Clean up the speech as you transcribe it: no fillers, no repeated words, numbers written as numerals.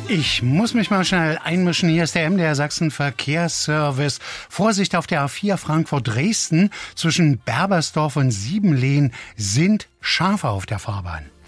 Ich muss mich mal schnell einmischen. Hier ist der MDR Sachsen Verkehrsservice. Vorsicht auf der A4 Frankfurt-Dresden. Zwischen Berbersdorf und Siebenlehn sind Schafe auf der Fahrbahn.